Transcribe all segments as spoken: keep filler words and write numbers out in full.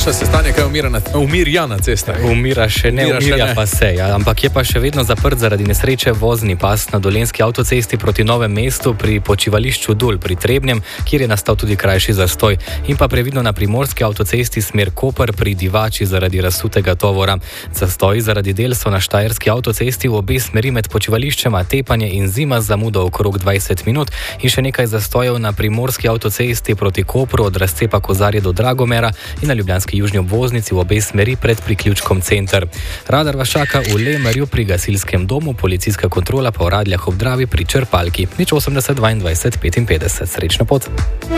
Naša se stanje, kaj umira, na, umirja na cestah. Umira še ne, umira, umirja še ne. Pa se, ja. Ampak je pa še vedno zaprt zaradi nesreče vozni pas na Dolenjski avtocesti proti Novem mestu pri počivališču Dul pri Trebnjem, kjer je nastal tudi krajši zastoj. In pa previdno na Primorski avtocesti smer Koper pri Divači zaradi razsutega tovora. Zastoji zaradi del so na Štajerski avtocesti v obe smeri med počivališčema Tepanje in Zima z zamudo okrog dvajset minut in še nekaj zastojev na Primorski avtocesti proti Kopru od razcepa Kozarje do Dragomera in na ljubljanski južni obvoznici v obe smeri pred priključkom Center. Radar vas čaka v Lemarju pri gasilskem domu, policijska kontrola pa v Radljah ob Dravi pri črpalki. Nič osemdeset dvaindvajset petinpetdeset. Srečno pot.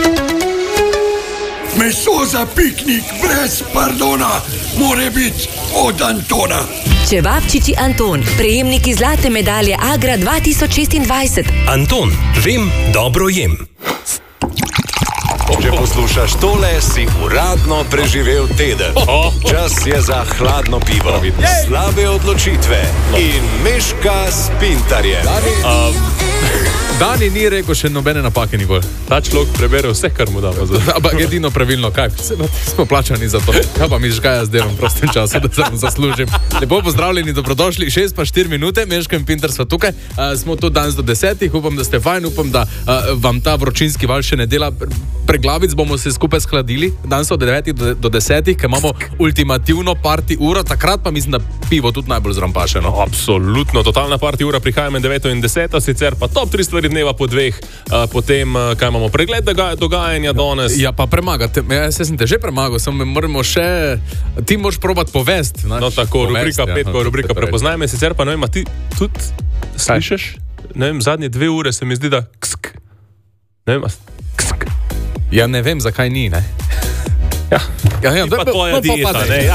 Meso za piknik brez pardona more biti od Antona. Čevapčiči Anton, prejemniki zlate medalje Agra dva tisoč šestindvajset. Anton, vem, dobro jem. Če poslušaš tole, si uradno preživel teden. Čas je za hladno pivo, slabe odločitve in Meška s Pintarjem. Dani ni rekel še nobene napake nikoli. Ta človek prebere vse, kar mu damo. Ampak edino pravilno, kaj? Smo plačani za to. Kaj pa mi žgaja z delom v prostem času, da se vam zaslužim. Lepo pozdravljeni, dobrodošli. Šest pa štiri minute, Meška in Pintar sva tukaj. Uh, smo tu danes do desetih, upam, da ste fajn, upam, da uh, vam ta vročinski val še ne dela. Preglavic bomo se skupaj skladili. Danes od devetih do desetih, ker imamo ultimativno party uro. Takrat pa mislim, da pivo tudi najbolj zrampašeno. Absolutno, totalna party ura prihaja med deveto in deseto, sicer pa top tri stvari dneva po dveh, uh, potem, uh, kaj imamo, pregled dogajanja danes. Ja, pa premagate. Ja, sem te že premagal, samo moramo še, ti moraš probati povest. Naš, no tako, povest, rubrika ja, pet, no, rubrika prepoznaj me, sicer pa ne vem, a ti tudi slišiš? Ne vem, zadnje dve ure se mi zdi, da ksk. Ne vem, a ksk. Ja, ne vem, zakaj ni, ne? Ja, ja, ja, pa tvoja dieta, ne?